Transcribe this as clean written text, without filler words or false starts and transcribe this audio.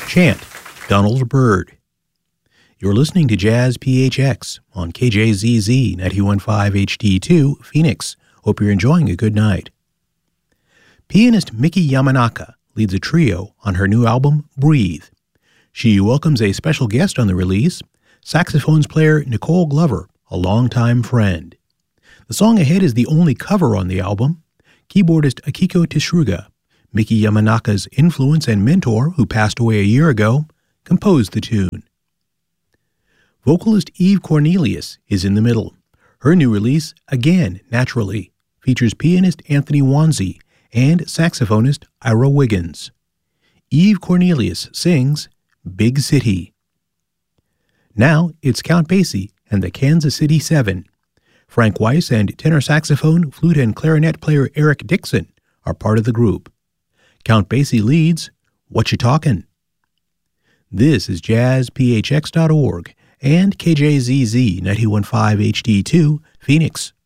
Chant, Donald Byrd. You're listening to Jazz PHX on KJZZ 91.5 HD2, Phoenix. Hope you're enjoying a good night. Pianist Miki Yamanaka leads a trio on her new album, Breathe. She welcomes a special guest on the release, saxophones player Nicole Glover, a longtime friend. The song ahead is the only cover on the album. Keyboardist Akiko Tsuruga, Miki Yamanaka's influence and mentor, who passed away a year ago, composed the tune. Vocalist Eve Cornelius is in the middle. Her new release, Again, Naturally, features pianist Anthony Wanzi and saxophonist Ira Wiggins. Eve Cornelius sings Big City. Now it's Count Basie and the Kansas City Seven. Frank Weiss and tenor saxophone, flute, and clarinet player Eric Dixon are part of the group. Count Basie leads What You Talkin'? This is jazzphx.org and KJZZ 91.5 HD2, Phoenix.